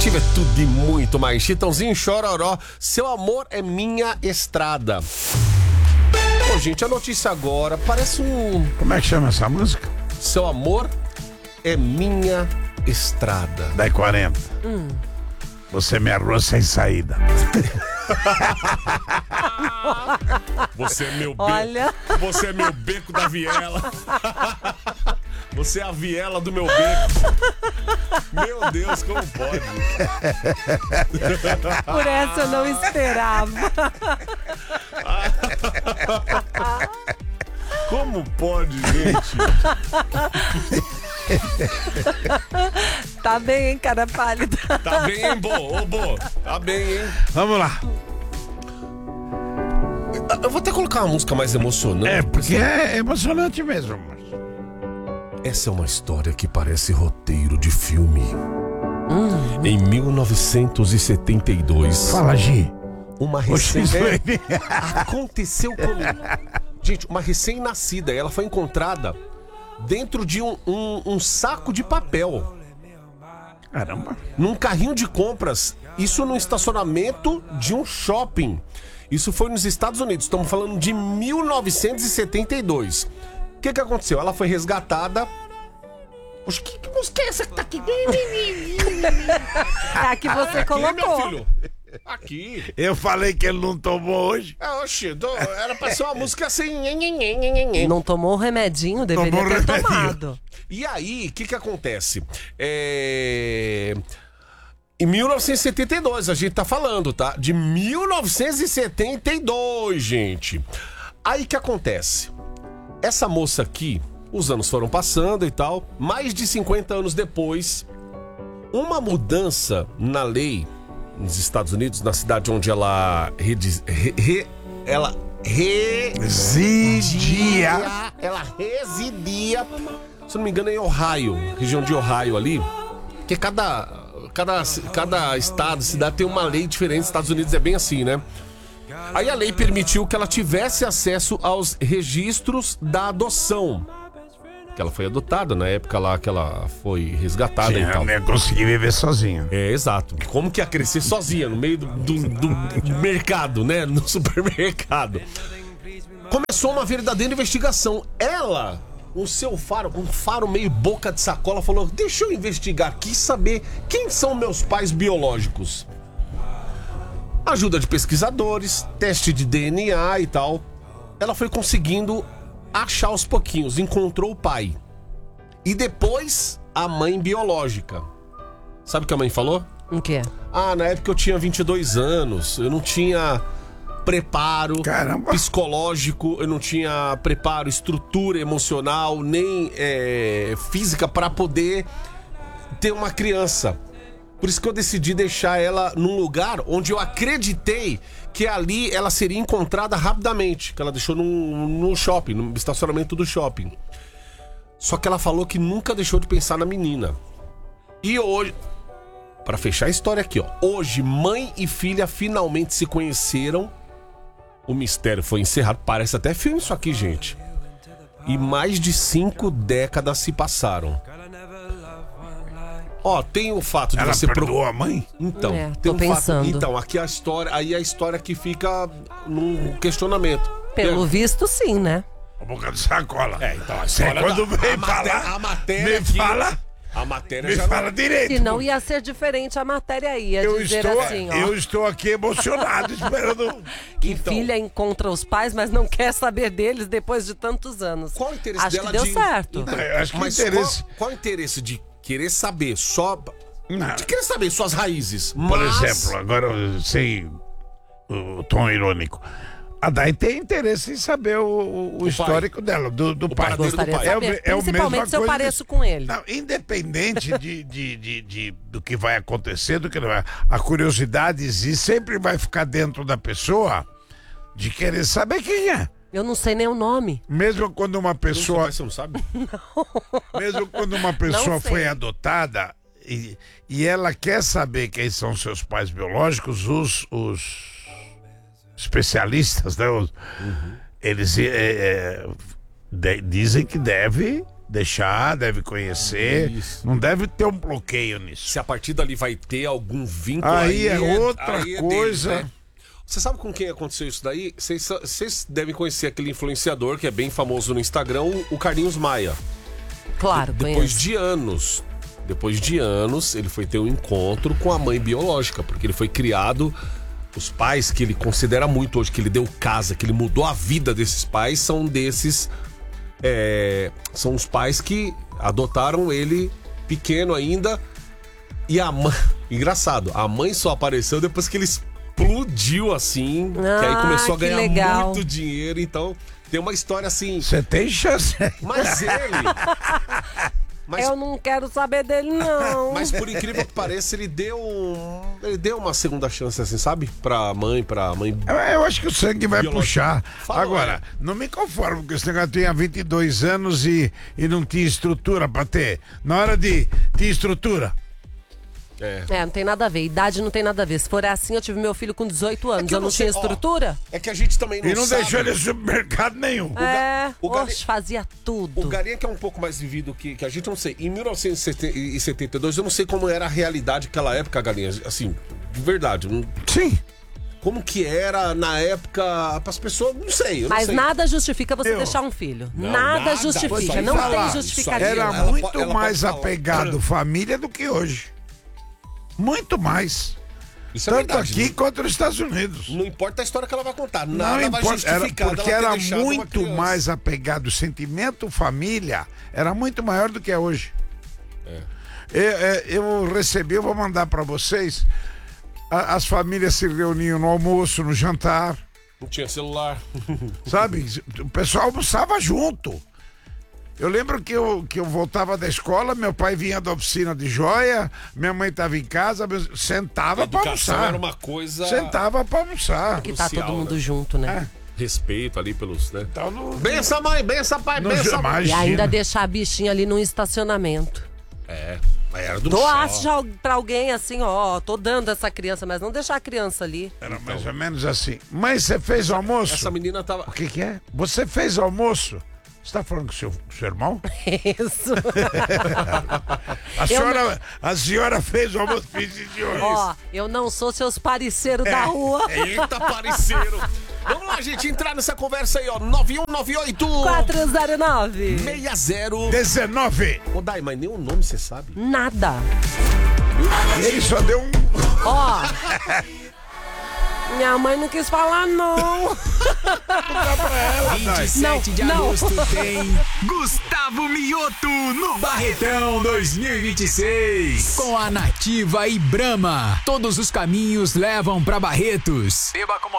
Ativa é tudo e muito mais. Chitãozinho Chororó, seu amor é minha estrada. Bom, gente, a notícia agora parece um... Como é que chama essa música? Seu amor é minha estrada. Daí 40. Você me arrou sem saída. Você é meu beco. Olha. Você é meu beco da viela. Você é a viela do meu beco. Meu Deus, como pode? Por essa eu não esperava. Como pode, gente? Tá bem, hein, cara pálida. Tá bem, hein, Bo? Ô, Bo, tá bem, hein? Vamos lá. Eu vou até colocar uma música mais emocionante. É, porque é emocionante mesmo. Essa é uma história que parece roteiro de filme. Em 1972... Fala, Gi. Uma aconteceu comigo. Gente, uma recém-nascida. Ela foi encontrada dentro de um saco de papel. Caramba. Num carrinho de compras. Isso no estacionamento de um shopping. Isso foi nos Estados Unidos. Estamos falando de 1972. O que aconteceu? Ela foi resgatada. Oxe, que música é essa que tá aqui? É que você Aqui, colocou. meu filho. Aqui. Eu falei que ele não tomou hoje. Oxe, era pra ser uma música assim. Não tomou o remedinho, deveria Tomou ter remedinho. tomado. E aí, o que acontece? Em 1972, a gente tá falando, tá? De 1972, gente. Aí, o que acontece? Essa moça aqui, os anos foram passando e tal. Mais de 50 anos depois, uma mudança na lei nos Estados Unidos, na cidade onde ela residia, se não me engano, em Ohio, região de Ohio ali, porque cada estado, cidade tem uma lei diferente. Nos Estados Unidos é bem assim, né? Aí a lei permitiu que ela tivesse acesso aos registros da adoção. Que ela foi adotada na época lá que ela foi resgatada e tal. Eu não consegui viver sozinho. É, exato. Como que ia crescer sozinha no meio do mercado, né? No supermercado. Começou uma verdadeira investigação. Ela, o seu faro, um faro meio boca de sacola, falou: deixa eu investigar, quis saber quem são meus pais biológicos. Ajuda de pesquisadores, teste de DNA e tal. Ela foi conseguindo achar aos pouquinhos, encontrou o pai. E depois, a mãe biológica. Sabe o que a mãe falou? O quê? Ah, na época eu tinha 22 anos, eu não tinha preparo psicológico, eu não tinha preparo, estrutura emocional, nem física para poder ter uma criança. Por isso que eu decidi deixar ela num lugar onde eu acreditei que ali ela seria encontrada rapidamente. Que ela deixou no shopping, no estacionamento do shopping. Só que ela falou que nunca deixou de pensar na menina. E hoje, para fechar a história aqui, ó. Hoje, mãe e filha finalmente se conheceram. O mistério foi encerrado. Parece até filme isso aqui, gente. E mais de 5 décadas se passaram. Ó, tem o fato de ela você perdoou a mãe? Então, tô pensando. Então, aqui a história, aí a história que fica num questionamento. Pelo visto, sim, né? A boca de sacola. Então a história quando vem a matéria me aqui, fala, a matéria me já fala direito. Se não ia ser diferente a matéria aí, ia dizer assim, ó. Eu estou aqui emocionado esperando. Que Então, filha encontra os pais, mas não quer saber deles depois de tantos anos. qual o interesse Acho dela que deu de... certo. Então, Eu acho que mas interesse... qual o interesse de querer saber só... Não. De querer saber suas raízes? Por Mas... exemplo, agora sem o tom irônico, a Dai tem interesse em saber o histórico dela, do pai. paradeiro do Gostaria de pai. saber, É o principalmente mesma se eu coisa pareço com ele. Não, independente do que vai acontecer, do que não vai, a curiosidade existe, sempre vai ficar dentro da pessoa de querer saber quem é. Eu não sei nem o nome. Mesmo quando uma pessoa, Você não sabe? mesmo quando uma pessoa Não sei. foi adotada e ela quer saber quem são seus pais biológicos, os especialistas, né? Eles dizem que deve deixar, deve conhecer. Isso. Não deve ter um bloqueio nisso. Se a partir dali vai ter algum vínculo Aí é outra aí coisa. deles, né? Você sabe com quem aconteceu isso daí? Vocês devem conhecer aquele influenciador que é bem famoso no Instagram, o Carlinhos Maia. Claro, Depois conheço. de anos, ele foi ter um encontro com a mãe biológica, porque ele foi criado. Os pais que ele considera muito hoje, que ele deu casa, que ele mudou a vida desses pais, são desses. São os pais que adotaram ele pequeno ainda. E a mãe. Engraçado, a mãe só apareceu depois que ele explodiu assim. Que aí começou a que ganhar legal. muito dinheiro. Então, tem uma história assim. Você tem chance. Mas ele. Eu não quero saber dele, não. Mas por incrível que pareça, ele deu uma segunda chance, assim, sabe? Pra mãe. Eu acho que o sangue vai Biológico. puxar. Falou, Agora, não me conformo que esse negócio tenha 22 anos e não tinha estrutura pra ter. Na hora de ter estrutura. Não tem nada a ver. Idade não tem nada a ver. Se for assim, eu tive meu filho com 18 anos. que Eu não tinha sei, estrutura? É que a gente também não E não sabe. deixou ele em supermercado nenhum. o Gali- Oxe, fazia tudo. O Galinha, que é um pouco mais vivido que a gente, não sei. Em 1972, eu não sei como era a realidade naquela época, Galinha. Assim, de verdade. Sim. Como que era na época pras pessoas, não sei. Eu não Mas sei. nada justifica você Eu- deixar um filho. Não, nada nada. justifica. Isso aí Não falar. tem Isso justificativa. Era Ela muito pode mais falar. apegado família do que hoje. Muito mais. Isso é Tanto verdade, aqui né? quanto nos Estados Unidos. Não importa a história que ela vai contar. Não Nada vai importa, justificar porque dela ter era deixado uma muito criança. mais apegado. O sentimento família era muito maior do que é hoje. Eu recebi, eu vou mandar para vocês. As famílias se reuniam no almoço, no jantar, Não tinha celular. sabe? O pessoal almoçava junto. Eu lembro que eu voltava da escola, meu pai vinha da oficina de joia, minha mãe estava em casa, sentava para Educação almoçar. era uma coisa. Sentava para almoçar. Que tá crucial, todo mundo né? junto, né? Respeito ali pelos, né? Então, Bença mãe, bença pai, bença mãe. E ainda deixar a bichinha ali num estacionamento. Mas era do Doasse já pra alguém assim, ó, tô dando essa criança, mas não deixar a criança ali. Era mais ou menos assim. Mãe, você fez almoço? Essa menina tava. O que é? Você fez almoço? Você tá falando com seu irmão? Isso. A senhora fez o almoço, fiz de hoje. Ó, eu não sou seus parceiros da rua. Eita, parceiro. Vamos lá, gente, entrar nessa conversa aí, ó. 9198 409. 60 19. Ô, Dai, mas nem o nome você sabe. Nada. E aí só deu um... Ó. Minha mãe não quis falar, não. 27 de Não, não. agosto tem Gustavo Mioto no Barretão 2026. Com a Nativa e Brahma. Todos os caminhos levam pra Barretos. Beba com